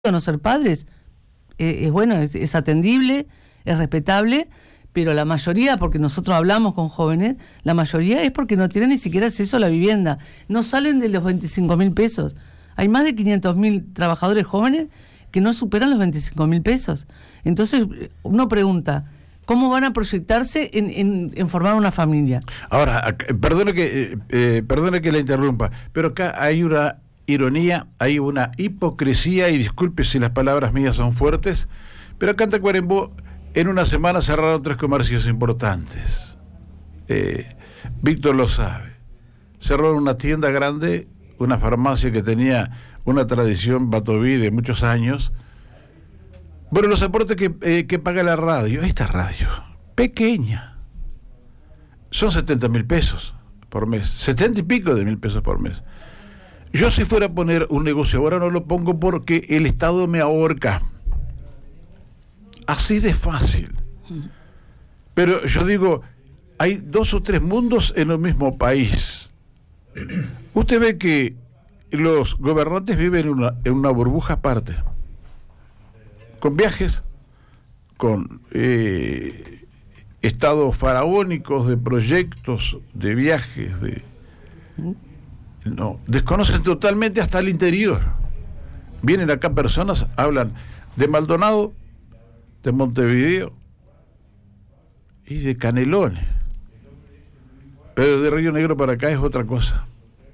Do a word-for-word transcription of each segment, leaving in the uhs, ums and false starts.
no ser padres, eh, es bueno, es, es atendible, es respetable, pero la mayoría, porque nosotros hablamos con jóvenes, la mayoría es porque no tienen ni siquiera acceso a la vivienda, no salen de los veinticinco mil pesos. Hay más de quinientos mil trabajadores jóvenes que no superan los veinticinco mil pesos. Entonces uno pregunta, ¿cómo van a proyectarse en, en, en formar una familia? Ahora, perdone que, eh, perdone que la interrumpa, pero acá hay una ironía, hay una hipocresía, y disculpe si las palabras mías son fuertes, pero acá en Tacuarembó en una semana cerraron tres comercios importantes. Eh, Víctor lo sabe. Cerraron una tienda grande, una farmacia que tenía una tradición Batoví de muchos años. Bueno, los aportes que, eh, que paga la radio, esta radio, pequeña, son setenta mil pesos por mes, setenta y pico de mil pesos por mes. Yo si fuera a poner un negocio ahora no lo pongo porque el Estado me ahorca. Así de fácil. Pero yo digo, hay dos o tres mundos en el mismo país. Usted ve que los gobernantes viven en una, en una burbuja aparte, con viajes, con eh, estados faraónicos de proyectos, de viajes, de no, desconocen totalmente hasta el interior. Vienen acá personas, hablan de Maldonado, de Montevideo y de Canelones, pero de Río Negro para acá es otra cosa.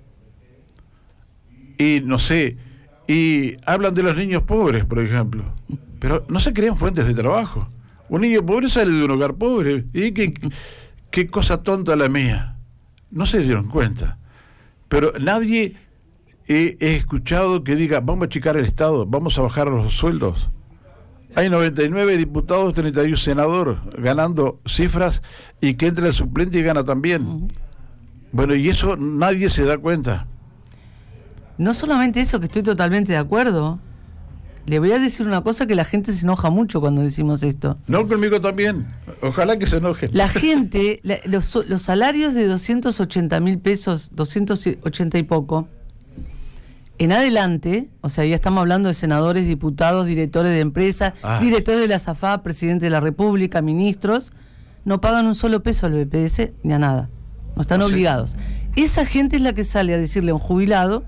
Y no sé, y hablan de los niños pobres, por ejemplo, pero no se crean fuentes de trabajo. Un niño pobre sale de un hogar pobre, y qué, qué cosa tonta la mía. No se dieron cuenta. Pero nadie he, he escuchado que diga, vamos a achicar el Estado, vamos a bajar los sueldos. Hay noventa y nueve diputados, treinta y uno senadores ganando cifras, y que entra el suplente y gana también. Uh-huh. Bueno, y eso nadie se da cuenta. No solamente eso, que estoy totalmente de acuerdo. Le voy a decir una cosa, que la gente se enoja mucho cuando decimos esto. No, conmigo también. Ojalá que se enojen. La gente, la, los, los salarios de doscientos ochenta mil pesos, doscientos ochenta y poco, en adelante, o sea, ya estamos hablando de senadores, diputados, directores de empresas, ah. directores de la SAFAP, presidente de la República, ministros, no pagan un solo peso al B P S ni a nada. No están ¿Ah, obligados. Sí? Esa gente es la que sale a decirle a un jubilado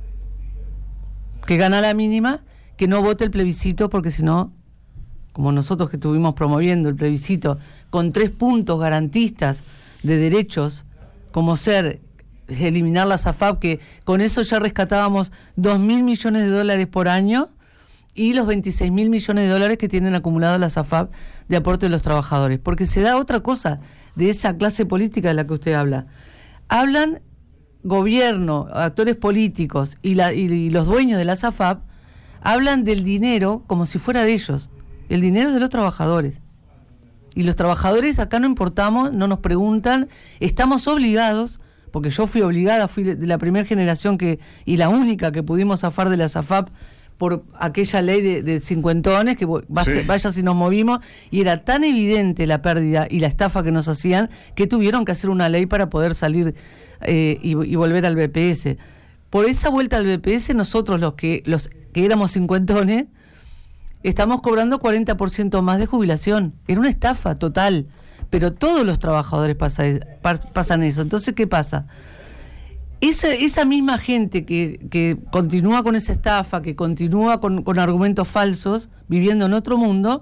que gana la mínima que no vote el plebiscito, porque si no, como nosotros que estuvimos promoviendo el plebiscito con tres puntos garantistas de derechos, como ser eliminar la SAFAP, que con eso ya rescatábamos dos mil millones de dólares por año, y los veintiséis mil millones de dólares que tienen acumulado la SAFAP de aporte de los trabajadores. Porque se da otra cosa de esa clase política de la que usted habla. Hablan gobierno, actores políticos y, la, y, y los dueños de la SAFAP, hablan del dinero como si fuera de ellos. El dinero es de los trabajadores. Y los trabajadores acá no importamos, no nos preguntan, estamos obligados, porque yo fui obligada, fui de la primera generación que y la única que pudimos zafar de la SAFAP por aquella ley de, de cincuentones, que vaya, sí. vaya si nos movimos, y era tan evidente la pérdida y la estafa que nos hacían, que tuvieron que hacer una ley para poder salir eh, y, y volver al B P S. Por esa vuelta al B P S, nosotros los que los que éramos cincuentones, estamos cobrando cuarenta por ciento más de jubilación. Era una estafa total, pero todos los trabajadores pasa, pasan eso. Entonces, ¿qué pasa? Esa, esa misma gente que, que continúa con esa estafa, que continúa con, con argumentos falsos, viviendo en otro mundo,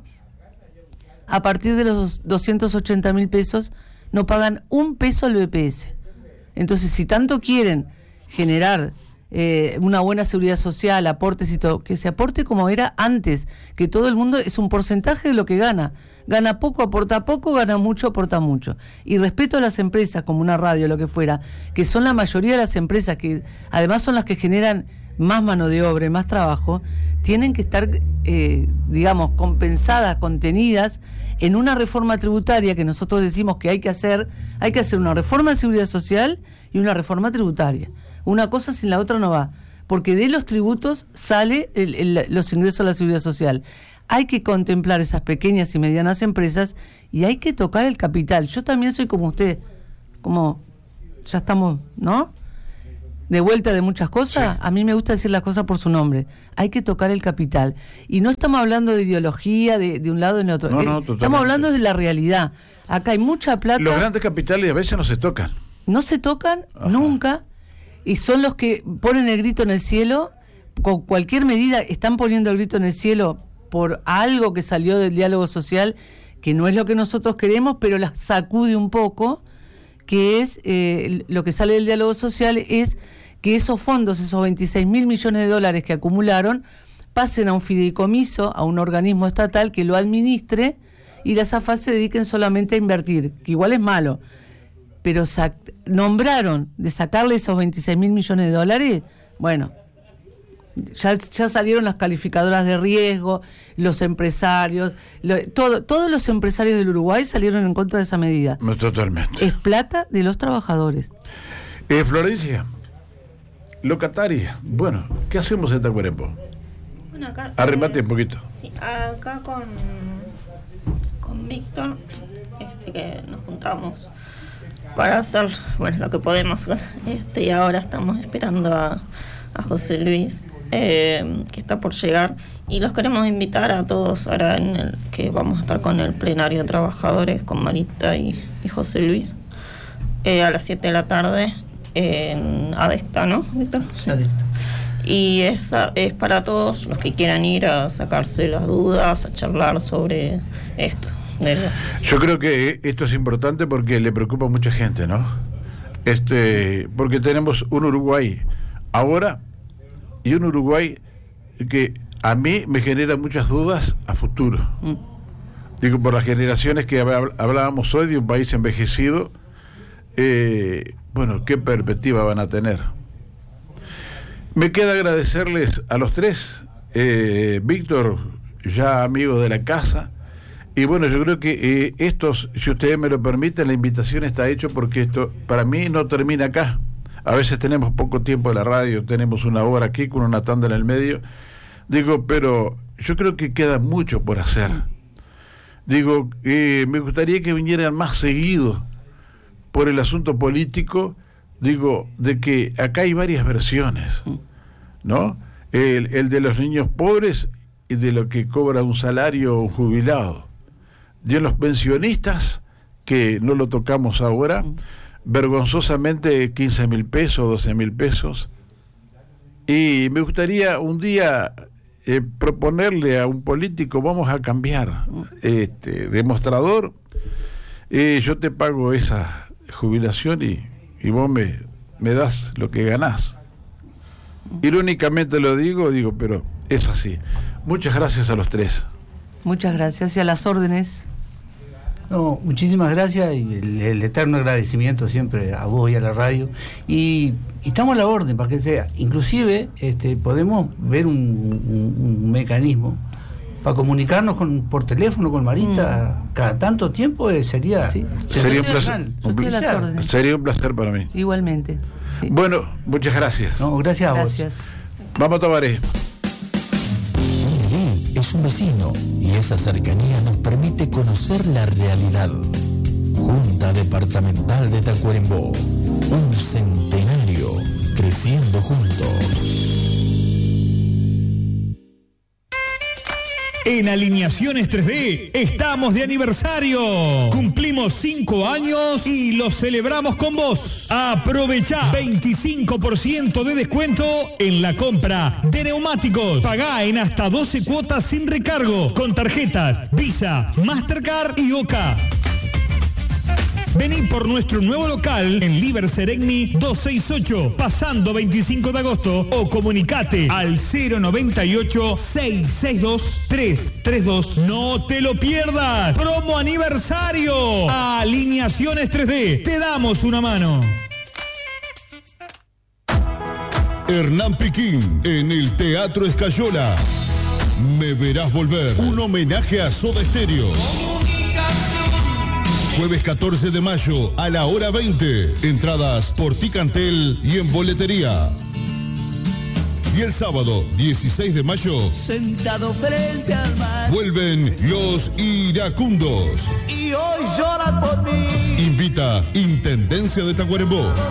a partir de los doscientos ochenta mil pesos, no pagan un peso al B P S. Entonces, si tanto quieren generar Eh, una buena seguridad social, aportes y todo, que se aporte como era antes, que todo el mundo es un porcentaje de lo que gana, gana poco, aporta poco, gana mucho, aporta mucho. Y respeto a las empresas, como una radio, lo que fuera, que son la mayoría de las empresas, que además son las que generan más mano de obra y más trabajo, tienen que estar, eh, digamos, compensadas, contenidas en una reforma tributaria que nosotros decimos que hay que hacer. Hay que hacer una reforma de seguridad social y una reforma tributaria. Una cosa sin la otra no va, porque de los tributos sale el, el, los ingresos a la seguridad social. Hay que contemplar esas pequeñas y medianas empresas y hay que tocar el capital. Yo también soy como usted, como ya estamos, ¿no? de vuelta de muchas cosas, Sí. a mí me gusta decir las cosas por su nombre. Hay que tocar el capital. Y no estamos hablando de ideología, de, de un lado y de otro. No, Eh, no, totalmente. estamos hablando de la realidad. Acá hay mucha plata. Los grandes capitales a veces no se tocan. No se tocan Ajá. nunca. Y son los que ponen el grito en el cielo. Con cualquier medida están poniendo el grito en el cielo por algo que salió del diálogo social, que no es lo que nosotros queremos, pero las sacude un poco, que es eh, lo que sale del diálogo social, es que esos fondos, esos veintiséis mil millones de dólares que acumularon, pasen a un fideicomiso, a un organismo estatal que lo administre, y las A F A se dediquen solamente a invertir, que igual es malo. Pero sac- nombraron de sacarle esos veintiséis mil millones de dólares, bueno, ya, ya salieron las calificadoras de riesgo, los empresarios, lo- todo, todos los empresarios del Uruguay salieron en contra de esa medida. No, totalmente. Es plata de los trabajadores. Eh, Florencia, locataria. Bueno, ¿qué hacemos en Tacuarembó? Bueno, acá, Arremate eh, un poquito. Sí, acá con, con Víctor, este, que nos juntamos para hacer, bueno, lo que podemos, este, y ahora estamos esperando a, a José Luis, eh, que está por llegar, y los queremos invitar a todos ahora en el que vamos a estar con el plenario de trabajadores, con Marita y, y José Luis, eh, a las siete de la tarde en Adesta, ¿no, Víctor? Sí. Y es, es para todos los que quieran ir a sacarse las dudas, a charlar sobre esto. De... Yo creo que esto es importante porque le preocupa a mucha gente, ¿no? Este, porque tenemos un Uruguay ahora y un Uruguay que a mí me genera muchas dudas a futuro. Mm. Digo, por las generaciones que hab- hablábamos hoy de un país envejecido, eh, bueno, ¿qué perspectiva van a tener? Me queda agradecerles a los tres, eh, Víctor, ya amigo de la casa, y bueno, yo creo que eh, estos, si ustedes me lo permiten, la invitación está hecha porque esto para mí no termina acá. A veces tenemos poco tiempo en la radio, tenemos una hora aquí con una tanda en el medio, digo, pero yo creo que queda mucho por hacer. Digo, eh, me gustaría que vinieran más seguido por el asunto político, digo, de que acá hay varias versiones, ¿no? El, el de los niños pobres y de lo que cobra un salario un jubilado. De los pensionistas, que no lo tocamos ahora, vergonzosamente quince mil pesos, doce mil pesos. Y me gustaría un día eh, proponerle a un político, vamos a cambiar este demostrador, eh, yo te pago esa jubilación y, y vos me, me das lo que ganás. Irónicamente lo digo, digo, pero es así. Muchas gracias a los tres. Muchas gracias y a las órdenes. No, muchísimas gracias y el, el eterno agradecimiento siempre a vos y a la radio. Y, y estamos a la orden para que sea. Inclusive este, podemos ver un, un, un mecanismo para comunicarnos con, por teléfono con Marita mm. cada tanto tiempo. Eh, sería, sí. sería un placer. Yo estoy a las órdenes. Sería un placer para mí. Igualmente. Sí. Bueno, muchas gracias. No, gracias a gracias. vos. Vamos a Tabaré. Es un vecino y esa cercanía nos permite conocer la realidad. Junta Departamental de Tacuarembó, un centenario creciendo juntos. En Alineaciones tres D estamos de aniversario. Cumplimos cinco años y los celebramos con vos. Aprovechá veinticinco por ciento de descuento en la compra de neumáticos. Pagá en hasta doce cuotas sin recargo con tarjetas Visa, Mastercard y Oca. Vení por nuestro nuevo local en Liber Seregni doscientos sesenta y ocho, pasando veinticinco de agosto, o comunicate al cero noventa y ocho, seiscientos sesenta y dos, trescientos treinta y dos. ¡No te lo pierdas! ¡Promo aniversario! Alineaciones tres D. Te damos una mano. Hernán Piquín en el Teatro Escayola. Me verás volver. Un homenaje a Soda Stereo. Jueves catorce de mayo a la hora veinte. Entradas por Ticantel y en boletería. Y el sábado dieciséis de mayo, sentado frente al mar, vuelven Los Iracundos. Y hoy lloran por mí. Invita Intendencia de Tacuarembó.